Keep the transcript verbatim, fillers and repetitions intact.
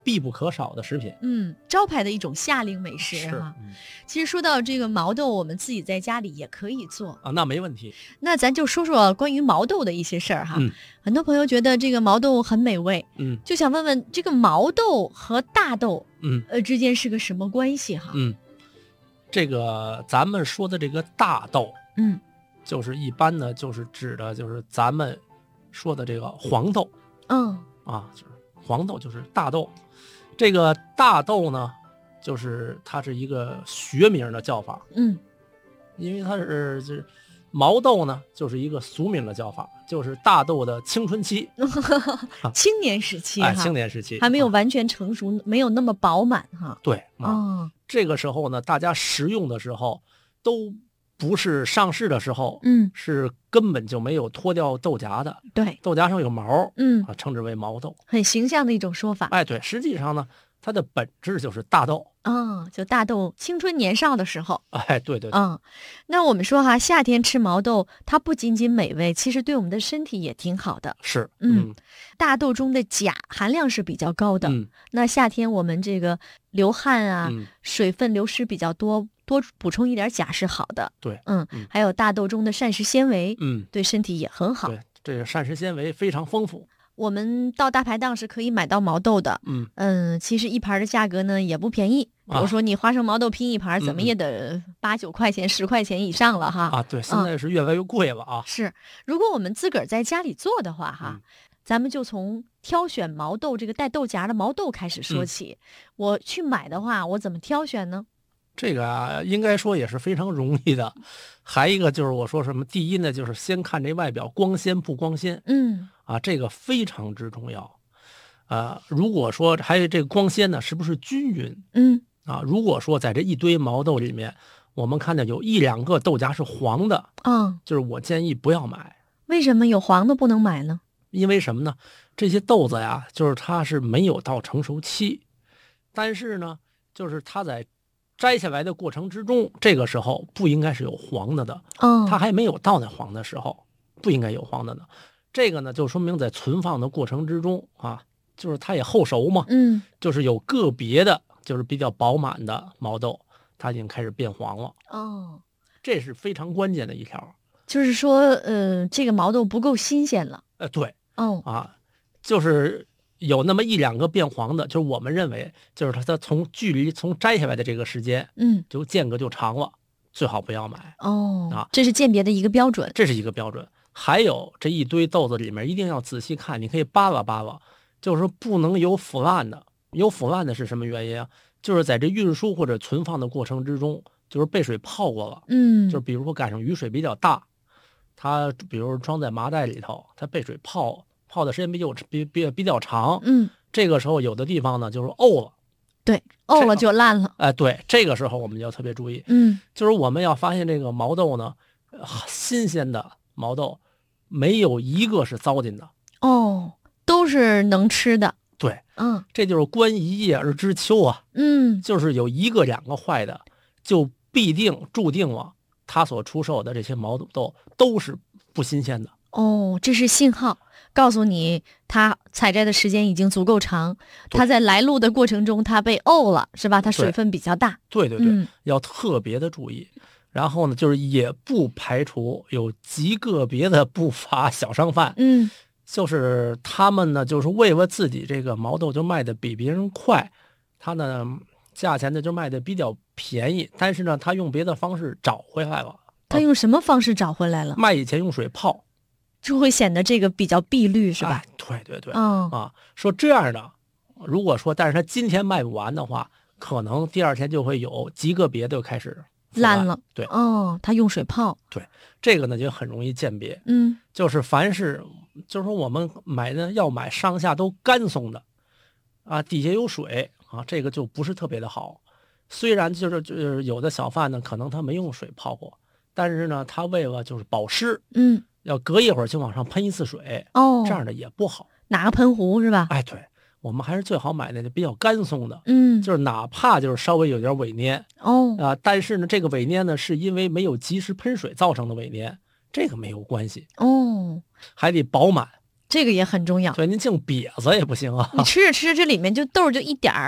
必不可少的食品。 嗯，招牌的一种夏令美食哈、嗯。其实说到这个毛豆，我们自己在家里也可以做啊，那没问题。 那咱就说说关于毛豆的一些事儿哈。 嗯， 很多朋友觉得这个毛豆很美味， 嗯， 就想问问这个毛豆和大豆， 嗯， 呃之间是个什么关系哈？ 嗯，这个咱们说的这个大豆， 嗯， 就是一般呢，就是指的就是咱们说的这个黄豆。 嗯， 啊，就是黄豆，就是大豆。这个大豆呢，就是它是一个学名的叫法， 嗯， 因为它是就是毛豆呢，就是一个俗名的叫法，就是大豆的青春期， 青年时期哈、 哎，青年时期还没有完全成熟，啊、没有那么饱满哈。 对，啊、 哦， 这个时候呢，大家食用的时候都不是上市的时候， 嗯， 是根本就没有脱掉豆荚的， 对， 豆荚上有毛， 嗯啊，称之为毛豆， 很形象的一种说法。 哎，对，实际上呢，它的本质就是大豆。 哦，就大豆青春年少的时候。 哎，对对对。 嗯，那我们说哈，夏天吃毛豆，它不仅仅美味，其实对我们的身体也挺好的。 是， 嗯， 嗯大豆中的钾含量是比较高的。 嗯， 那夏天我们这个流汗啊， 嗯水分流失比较多，多补充一点钾是好的。 对， 嗯， 嗯还有大豆中的膳食纤维， 嗯， 对身体也很好。 对，这个膳食纤维非常丰富。 我们到大排档是可以买到毛豆的。 嗯嗯，其实一盘的价格呢也不便宜。比如说你花生毛豆拼一盘， 嗯怎么也得八九块钱、十块钱以上了哈。 啊，对，现在是越来越贵了啊。 是，如果我们自个儿在家里做的话哈， 嗯咱们就从挑选毛豆这个带豆荚的毛豆开始说起。我去买的话，我怎么挑选呢？ 这个啊，应该说也是非常容易的。还一个就是我说什么，第一呢，就是先看这外表光鲜不光鲜嗯啊，这个非常之重要。啊，如果说还有这个光鲜呢，是不是均匀嗯， 啊？如果说在这一堆毛豆里面，我们看见有一两个豆荚是黄的， 嗯， 就是我建议不要买。 为什么有黄的不能买呢？ 因为什么呢？这些豆子呀，就是它是没有到成熟期，但是呢，就是它在摘下来的过程之中，这个时候不应该是有黄的的， 哦， 它还没有到那黄的时候，不应该有黄的的。这个呢，就说明在存放的过程之中啊，就是它也后熟嘛， 嗯， 就是有个别的，就是比较饱满的毛豆，它已经开始变黄了， 哦， 这是非常关键的一条。 就是说，呃，这个毛豆不够新鲜了。 呃，对。 哦， 啊，就是有那么一两个变黄的，就是我们认为，就是它它从距离从摘下来的这个时间， 嗯， 就间隔就长了，最好不要买。 哦， 啊， 这是鉴别的一个标准。 这是一个标准。还有这一堆豆子里面一定要仔细看，你可以扒拉扒拉，就是说不能有腐烂的。有腐烂的是什么原因啊？就是在这运输或者存放的过程之中，就是被水泡过了。 嗯， 就是比如说赶上雨水比较大，它比如装在麻袋里头，它被水泡泡的时间比较比比比较长， 嗯， 这个时候有的地方呢就是沤了， 对，沤了就烂了。 哎，对，这个时候我们就要特别注意， 嗯， 就是我们要发现这个毛豆呢，呃新鲜的毛豆没有一个是糟践的， 哦，都是能吃的。 对， 嗯这就是观一叶而知秋啊， 嗯， 就是有一个两个坏的，就必定注定了它所出售的这些毛豆都是不新鲜的。 哦，这是信号，告诉你它采摘的时间已经足够长，它在来路的过程中它被沤了，是吧？它水分比较大。 对对对， 嗯要特别的注意。然后呢，就是也不排除有极个别的不法小商贩， 嗯， 就是他们呢，就是为了自己这个毛豆就卖的比别人快，他呢价钱呢就卖的比较便宜，但是呢，他用别的方式找回来了。 他用什么方式找回来了？ 卖以前用水泡， 就会显得这个比较碧绿，是吧？ 哎、对对对， 嗯啊，说这样的，如果说但是他今天卖不完的话，可能第二天就会有极个别的开始腐烂了。 对， 哦，他用水泡。 对，这个呢就很容易鉴别。 嗯就是凡是，就是说我们买的要买上下都干松的，啊，底下有水啊，这个就不是特别的好。虽然就是就是有的小贩呢，可能他没用水泡过，但是呢，他为了就是保湿， 嗯， 要隔一会儿就往上喷一次水， 哦， 这样的也不好。 拿个喷壶是吧？ 哎，对，我们还是最好买那个比较干松的， 嗯， 就是哪怕就是稍微有点伪粘哦， 啊，但是呢，这个伪粘呢是因为没有及时喷水造成的伪粘，这个没有关系， 哦， 还得饱满。 这个也很重要。 对，您净瘪子也不行啊。 你吃着吃着，这里面就豆儿就一点儿。